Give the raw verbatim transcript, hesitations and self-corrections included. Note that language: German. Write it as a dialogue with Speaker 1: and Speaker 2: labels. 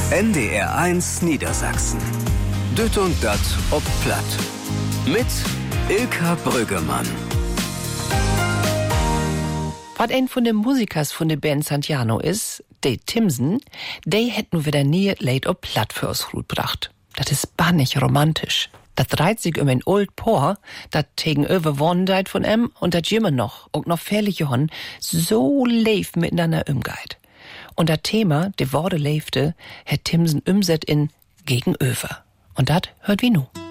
Speaker 1: N D R eins Niedersachsen. Düt und dat ob Platt. Mit Ilka Brüggemann.
Speaker 2: Was ein von den Musikers von der Band Santiano ist, de Timsen, de hätt nu wieder nie Leid ob Platt für uns gut gebracht. Das ist bannig romantisch. Das dreht sich um ein Old Paar, das gegenüber wohnen deit von em und das immer noch, und noch fährliche Hon, so leif miteinander umgeht. Und das Thema, de Worte leifte, hat Timsen umset in gegenüber. Und das hört wie nu.